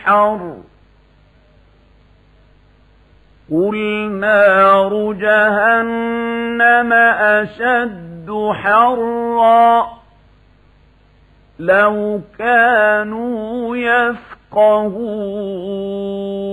حَرٌّ قُلْ نَارُ جَهَنَّمَ أَشَدُّ حَرًّا لَوْ كَانُوا يَفْقَهُونَ